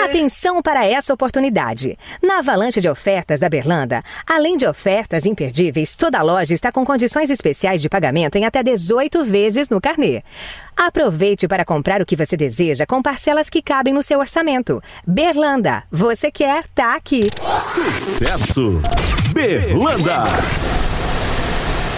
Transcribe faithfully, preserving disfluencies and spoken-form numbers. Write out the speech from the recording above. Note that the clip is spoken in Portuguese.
Atenção para essa oportunidade. Na avalanche de ofertas da Berlanda, além de ofertas imperdíveis, toda a loja está com condições especiais de pagamento em até dezoito vezes no carnê. Aproveite para comprar o que você deseja com parcelas que cabem no seu orçamento. Berlanda, você quer, tá aqui. Sucesso! Berlanda!